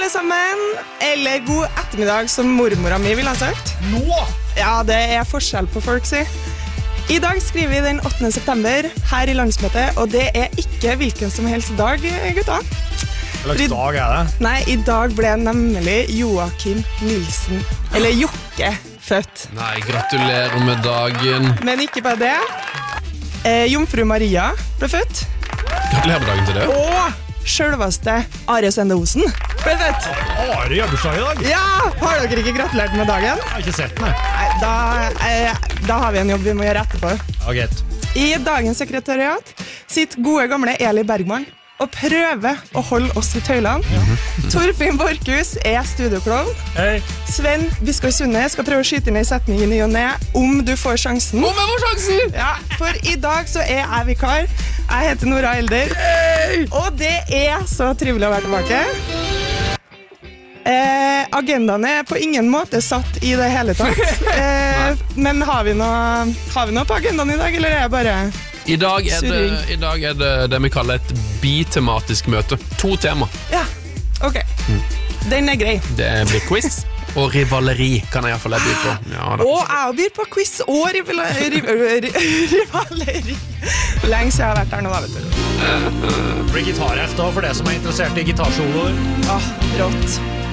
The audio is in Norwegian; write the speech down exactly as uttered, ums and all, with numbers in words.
alle sammen, eller god ettermiddag som mormora mi vil ha sagt. Nå? Ja, det er forskjell på folk, si. I dag skriver vi den åttende september her i landsmøtet, og det er ikke hvilken som helst dag, gutta. Hvilken dag er det? Nei, i dag ble nemlig Joakim Nilsen, eller Jokke, født. Nei, gratulerer med dagen. Men ikke bare det. Eh, Jomfru Maria ble født. Gratulerer med dagen til det. Og selveste Are Sendosen ble født. Are gjør bursdag i dag? Ja, har dere ikke gratulert med dagen? Jeg har ikke sett den. Nei, da, eh, da har vi en jobb vi må gjøre etterpå. Okay. I dagens sekretariat sitter gode gamle Eli Bergman og prøver å holde oss i tøylene. Mm-hmm. Torfinn Borkhus er studioklovn. Hei. Sven Biskår Sunde skal prøve å skyte inn i setningen i og ned om du får sjansen. Om jeg får sjansen! Ja, for i dag så er jeg vikar. Jeg heter Nora Elder. Yay! Og det er så trivelig å være tilbake. Eh, agendaen er på ingen måte satt i det hele tatt. Eh, men har vi, noe, har vi noe på agendaen i dag, eller er det bare I dag er det, surring? i dag er det det vi kaller et bitematisk møte. To tema. Ja, ok. Den er grei. Det blir quiz og rivaleri, kan jeg i hvert fall by på. Ja, da. Og jeg byr på quiz og rival- riv- riv- rivaleri. Lenge siden jeg har vært her nå, da, vet du. Blir gitarhelt da, for det som er interessert i gitarsoloer. Åh, rått.